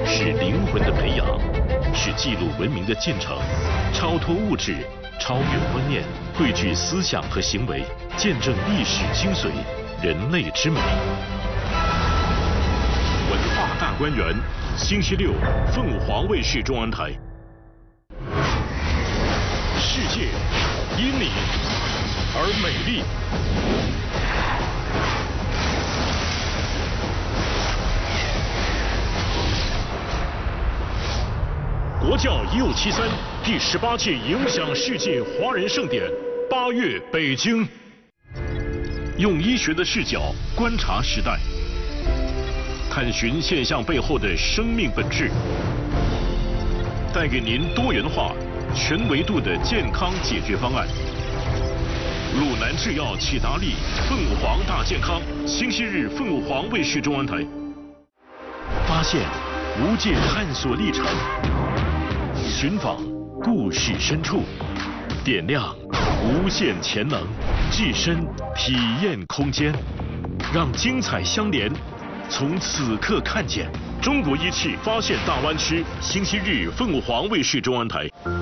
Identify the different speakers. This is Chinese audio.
Speaker 1: 是灵魂的培养，是记录文明的进程，超脱物质，超越观念，汇聚思想和行为，见证历史精髓，人类之美。文化大观园，星期六，凤凰卫视中央台。世界因你而美丽。国教1573第18届影响世界华人盛典8月北京，用医学的视角观察时代，探寻现象背后的生命本质，带给您多元化、全维度的健康解决方案。鲁南制药启达利凤凰大健康，星期日凤凰卫视中央台。发现无界探索历程，寻访故事深处，点亮无限潜能，置身体验空间，让精彩相连，从此刻看见中国仪器发现大湾区，星期日凤凰卫视中央台。